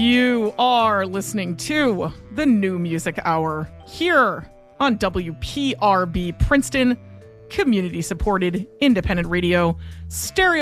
You are listening to the New Music Hour here on WPRB Princeton, community-supported independent radio, stereo